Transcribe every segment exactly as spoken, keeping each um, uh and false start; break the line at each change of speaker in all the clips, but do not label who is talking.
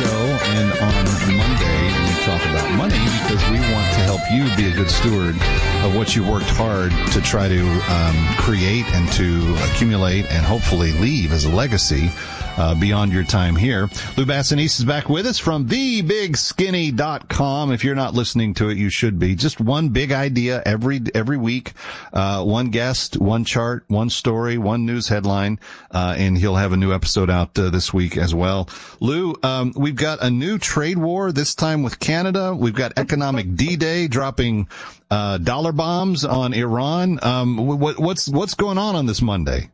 show, and on Monday we talk about money because we want to help you be a good steward of what you worked hard to try to um, create and to accumulate and hopefully leave as a legacy uh, beyond your time here. Lou Bassanese is back with us from the big skinny dot com. If you're not listening to it, you should be. Just one big idea every every week, uh, one guest, one chart, one story, one news headline, uh, and he'll have a new episode out uh, this week as well. Lou, um, we've got a new trade war, this time with Canada. We've got economic D-Day dropping uh, dollar bombs on Iran. Um, what, what's what's going on on this Monday?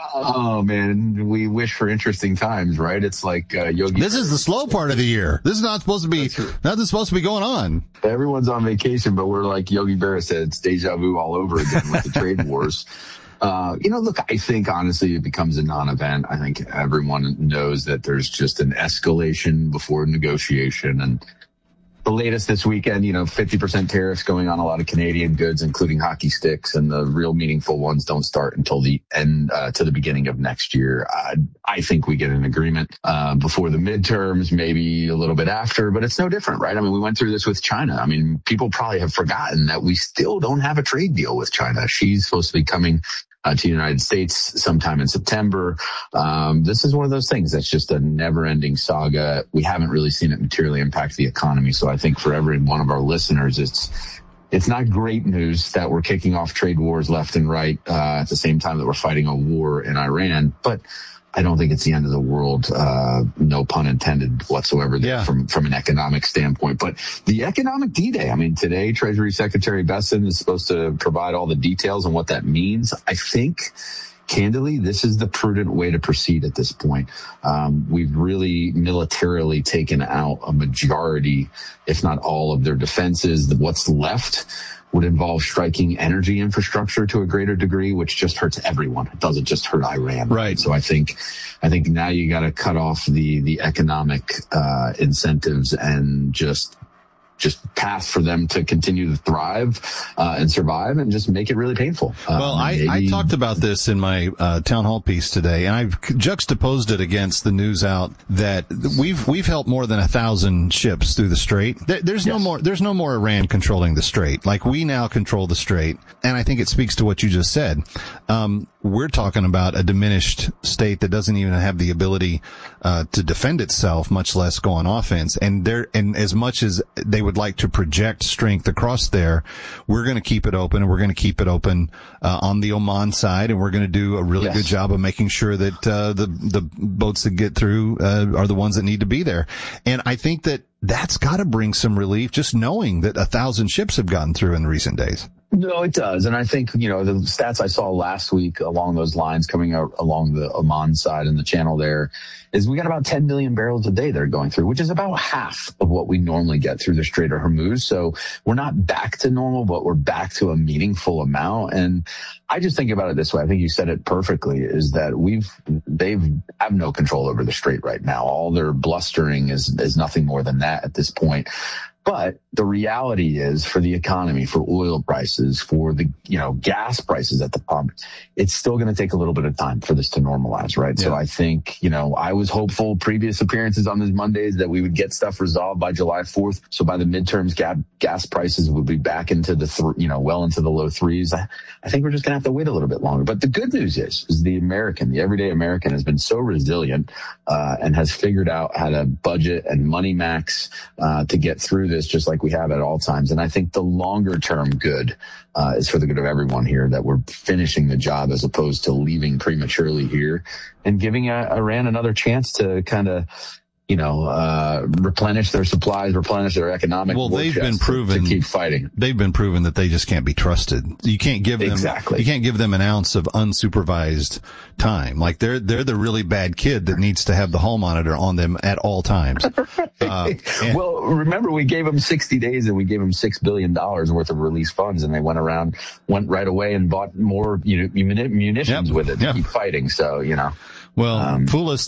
Oh man, we wish for interesting times, right? It's like uh, Yogi.
This is the slow part of the year. This is not supposed to be. Nothing's supposed to be going on.
Everyone's on vacation, but we're like Yogi Berra said, it's deja vu all over again with the trade wars. Uh, you know, look, I think honestly it becomes a non-event. I think everyone knows that there's just an escalation before negotiation, and the latest this weekend, you know, fifty percent tariffs going on a lot of Canadian goods, including hockey sticks, and the real meaningful ones don't start until the end, uh, to the beginning of next year. Uh, I think we get an agreement, uh, before the midterms, maybe a little bit after, but it's no different, right? I mean, we went through this with China. I mean, people probably have forgotten that we still don't have a trade deal with China. She's supposed to be coming Uh, to the United States sometime in September. Um, this is one of those things that's just a never-ending saga. We haven't really seen it materially impact the economy. So I think for every one of our listeners, it's it's not great news that we're kicking off trade wars left and right uh, at the same time that we're fighting a war in Iran. But I don't think it's the end of the world, uh, no pun intended whatsoever there yeah. from, from an economic standpoint. But the economic D-Day, I mean, today Treasury Secretary Bessent is supposed to provide all the details on what that means. I think, candidly, this is the prudent way to proceed at this point. Um, we've really militarily taken out a majority, if not all, of their defenses. What's left would involve striking energy infrastructure to a greater degree, which just hurts everyone. It doesn't just hurt Iran.
Right.
So I think, I think now you got to cut off the, the economic, uh, incentives and just, just path for them to continue to thrive, uh, and survive and just make it really painful.
Well, um, I, maybe... I talked about this in my, uh, town hall piece today, and I've juxtaposed it against the news out that we've, we've helped more than a thousand ships through the Strait. There, there's yes. no more, there's no more Iran controlling the Strait. Like, we now control the Strait. And I think it speaks to what you just said. Um, we're talking about a diminished state that doesn't even have the ability, uh, to defend itself, much less go on offense. And there, and as much as they would like to project strength across there, we're going to keep it open, and we're going to keep it open uh, on the Oman side, and we're going to do a really yes. good job of making sure that uh, the the boats that get through uh, are the ones that need to be there. And I think that that's got to bring some relief, just knowing that a thousand ships have gotten through in recent days.
No, it does. And I think, you know, the stats I saw last week along those lines coming out along the Oman side and the channel there is we got about ten million barrels a day they're going through, which is about half of what we normally get through the Strait of Hormuz. So we're not back to normal, but we're back to a meaningful amount. And I just think about it this way. I think you said it perfectly, is that we've, they've have no control over the Strait right now. All their blustering is, is nothing more than that at this point. But the reality is, for the economy, for oil prices, for the, you know, gas prices at the pump, it's still going to take a little bit of time for this to normalize, right? Yeah. So I think, you know, I was hopeful previous appearances on these Mondays that we would get stuff resolved by July fourth. So by the midterms, ga- gas prices would be back into the, th- you know, well into the low threes. I, I think we're just going to have to wait a little bit longer. But the good news is, is the American, the everyday American has been so resilient, uh, and has figured out how to budget and money max, uh, to get through this, just like we have at all times. And I think the longer term good uh, is for the good of everyone here, that we're finishing the job as opposed to leaving prematurely here and giving uh, Iran another chance to kind of, you know, uh, replenish their supplies, replenish their economic.
Well, they've been proven
to, to keep fighting.
They've been proven that they just can't be trusted. You can't give them,
exactly.
you can't give them an ounce of unsupervised time. Like, they're, they're the really bad kid that needs to have the hall monitor on them at all times.
Uh, and- well, remember, we gave them sixty days and we gave them six billion dollars worth of release funds, and they went around, went right away and bought more, you know, munitions
yep.
with it to
yep.
keep fighting. So, you know.
Well,
um,
fool us the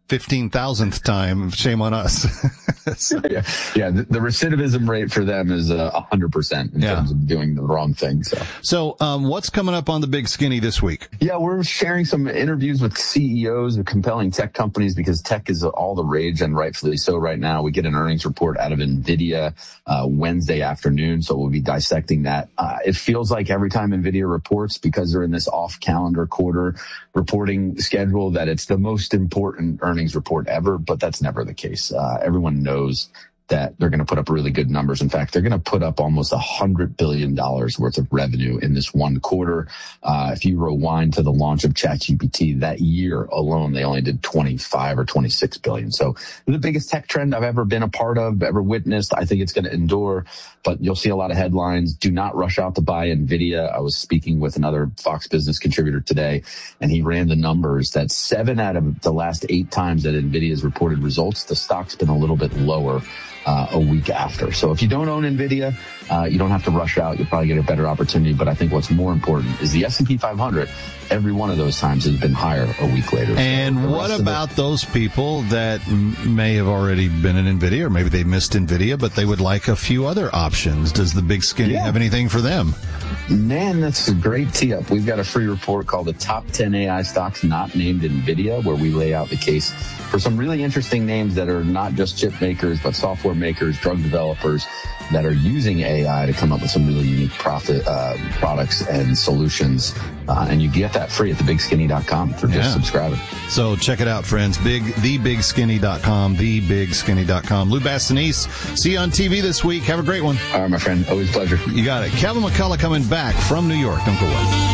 fifteen thousandth time, shame on us.
So. Yeah, yeah the, the recidivism rate for them is uh, one hundred percent in yeah. terms of doing the wrong thing. So,
so um, what's coming up on the Big Skinny this week?
Yeah, we're sharing some interviews with C E Os of compelling tech companies because tech is all the rage, and rightfully so right now. We get an earnings report out of NVIDIA uh, Wednesday afternoon, so we'll be dissecting that. Uh, it feels like every time NVIDIA reports, because they're in this off-calendar quarter reporting schedule, that it's the most important earnings report ever, but that's never the case. Uh, everyone knows that they're going to put up really good numbers. In fact, they're going to put up almost one hundred billion dollars worth of revenue in this one quarter. Uh, if you rewind to the launch of ChatGPT, that year alone, they only did twenty-five or twenty-six billion. So the biggest tech trend I've ever been a part of, ever witnessed. I think it's going to endure, but you'll see a lot of headlines. Do not rush out to buy NVIDIA. I was speaking with another Fox Business contributor today, and he ran the numbers that seven out of the last eight times that NVIDIA's reported results, the stock's been a little bit lower Uh, a week after. So if you don't own NVIDIA, uh, you don't have to rush out. You'll probably get a better opportunity. But I think what's more important is the S and P five hundred. Every one of those times has been higher a week later.
And
so
what about those people that m- may have already been in NVIDIA, or maybe they missed NVIDIA, but they would like a few other options? Does the Big Skinny yeah. have anything for them?
Man, that's a great tee-up. We've got a free report called the Top ten A I Stocks Not Named NVIDIA, where we lay out the case for some really interesting names that are not just chip makers, but software makers, drug developers that are using A I to come up with some really unique profit uh, products and solutions. Uh, and you get that free at the big skinny dot com for just yeah. subscribing.
So check it out, friends. Big, the big skinny dot com, the big skinny dot com. Lou Bastogne, see you on T V this week. Have a great one.
All right, my friend. Always a pleasure.
You got it. Kevin McCullough coming back from New York. Don't go away.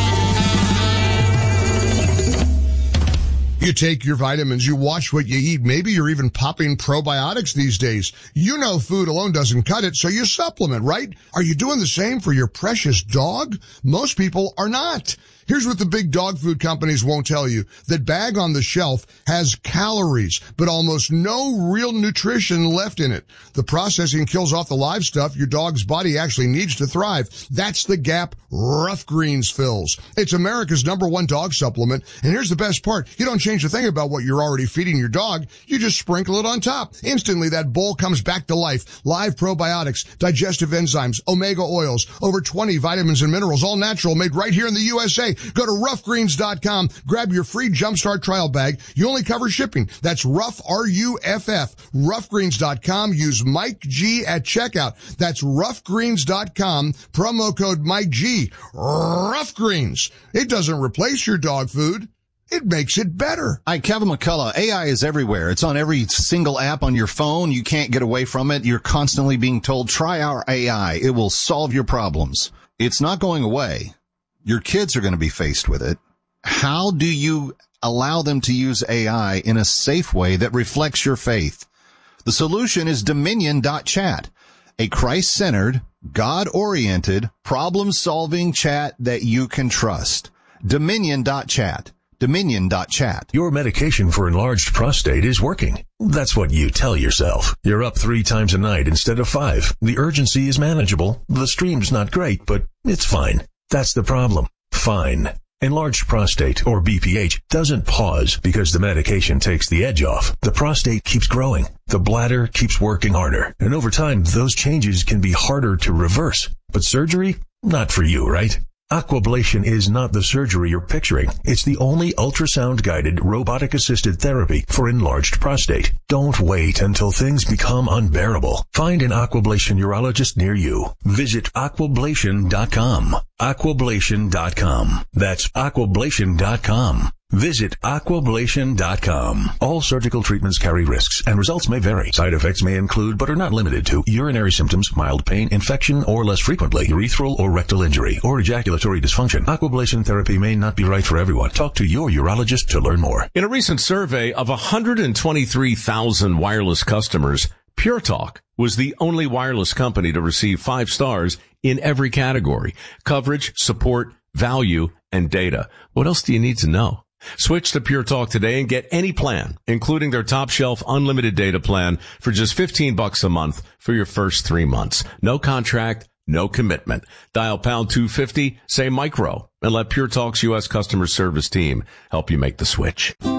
You take your vitamins, you watch what you eat. Maybe you're even popping probiotics these days. You know food alone doesn't cut it, so you supplement, right? Are you doing the same for your precious dog? Most people are not. Here's what the big dog food companies won't tell you. That bag on the shelf has calories, but almost no real nutrition left in it. The processing kills off the live stuff your dog's body actually needs to thrive. That's the gap Rough Greens fills. It's America's number one dog supplement. And here's the best part. You don't change a thing about what you're already feeding your dog. You just sprinkle it on top. Instantly, that bowl comes back to life. Live probiotics, digestive enzymes, omega oils, over twenty vitamins and minerals, all natural, made right here in the U S A. Go to rough greens dot com. Grab your free Jumpstart trial bag. You only cover shipping. That's Rough, R U F F. rough greens dot com. Use Mike G at checkout. That's rough greens dot com. Promo code Mike G. Rough Greens. It doesn't replace your dog food. It makes it better.
Hi, Kevin McCullough. A I is everywhere. It's on every single app on your phone. You can't get away from it. You're constantly being told, try our A I. It will solve your problems. It's not going away. Your kids are going to be faced with it. How do you allow them to use A I in a safe way that reflects your faith? The solution is Dominion dot chat, a Christ-centered, God-oriented, problem-solving chat that you can trust. Dominion dot chat. Dominion dot chat.
Your medication for enlarged prostate is working. That's what you tell yourself. You're up three times a night instead of five. The urgency is manageable. The stream's not great, but it's fine. That's the problem. Fine. Enlarged prostate, or B P H, doesn't pause because the medication takes the edge off. The prostate keeps growing. The bladder keeps working harder. And over time, those changes can be harder to reverse. But surgery? Not for you, right? Aquablation is not the surgery you're picturing. It's the only ultrasound-guided, robotic-assisted therapy for enlarged prostate. Don't wait until things become unbearable. Find an Aquablation urologist near you. Visit aquablation dot com. aquablation dot com. That's aquablation dot com. Visit aquablation dot com. All surgical treatments carry risks, and results may vary. Side effects may include, but are not limited to, urinary symptoms, mild pain, infection, or less frequently, urethral or rectal injury, or ejaculatory dysfunction. Aquablation therapy may not be right for everyone. Talk to your urologist to learn more.
In a recent survey of one hundred twenty-three thousand wireless customers, Pure Talk was the only wireless company to receive five stars in every category: coverage, support, value, and data. What else do you need to know? Switch to Pure Talk today and get any plan, including their top shelf unlimited data plan, for just fifteen bucks a month for your first three months. No contract, no commitment. Dial pound two fifty, say micro, and let Pure Talk's U S customer service team help you make the switch.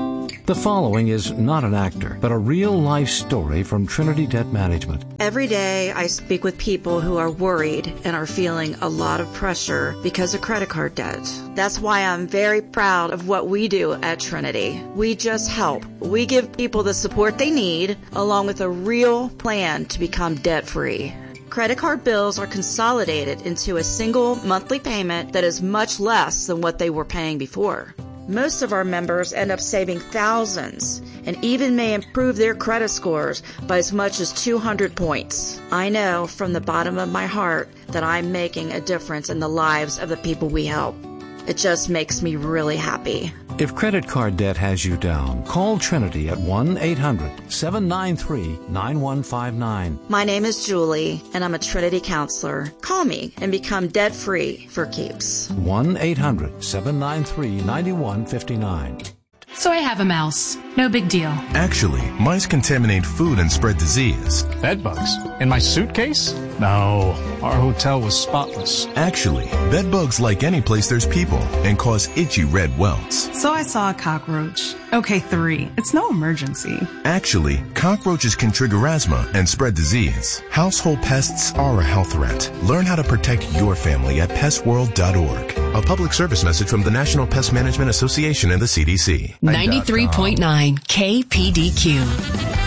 The following is not an actor, but a real-life story from Trinity Debt Management.
Every day I speak with people who are worried and are feeling a lot of pressure because of credit card debt. That's why I'm very proud of what we do at Trinity. We just help. We give people the support they need, along with a real plan to become debt-free. Credit card bills are consolidated into a single monthly payment that is much less than what they were paying before. Most of our members end up saving thousands and even may improve their credit scores by as much as two hundred points. I know from the bottom of my heart that I'm making a difference in the lives of the people we help. It just makes me really happy.
If credit card debt has you down, call Trinity at one eight hundred seven nine three nine one five nine.
My name is Julie, and I'm a Trinity counselor. Call me and become debt-free for keeps.
one eight hundred seven nine three nine one five nine.
So I have a mouse. No big deal.
Actually, mice contaminate food and spread disease.
Bed bugs? In my suitcase? No, our hotel was spotless.
Actually, bed bugs like any place there's people and cause itchy red welts.
So I saw a cockroach. Okay, three. It's no emergency.
Actually, cockroaches can trigger asthma and spread disease. Household pests are a health threat. Learn how to protect your family at pest world dot org. A public service message from the National Pest Management Association and the C D C.
ninety-three point nine K P D Q.